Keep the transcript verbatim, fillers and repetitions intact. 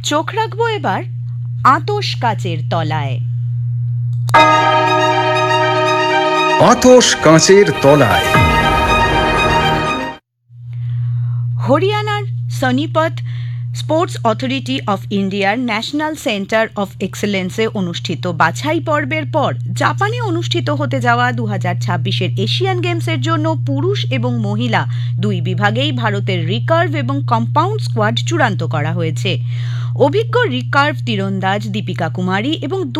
চোখ রাখবো এবার আতশ কাচের তলায়। আতশ কাচের তলায়। হরিয়ানার সোনিপত স্পোর্টস অথরিটি অফ ইন্ডিয়ার ন্যাশনাল সেন্টার অফ এক্সেলেন্সে অনুষ্ঠিত বাছাই পর্বের পর জাপানে অনুষ্ঠিত হতে যাওয়া দু হাজার ছাব্বিশের এশিয়ান গেমসের জন্য পুরুষ এবং মহিলা দুই বিভাগেই ভারতের রিকার্ভ এবং কম্পাউন্ড স্কোয়াড চূড়ান্ত করা হয়েছে। অভিজ্ঞ রিকার্ভ তীরন্দাজ দীপিকা কুমারী এবং